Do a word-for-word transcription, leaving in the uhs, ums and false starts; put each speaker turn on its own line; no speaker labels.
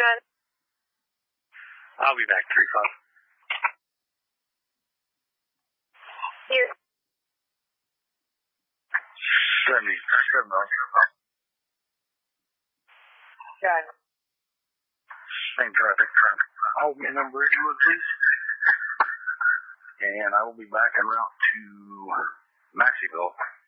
Good.
I'll be back three o'clock.
Here.
seventy, seven,
Good.
same traffic. Hold me number if you would, please. And I will be back en route to Maxeyville.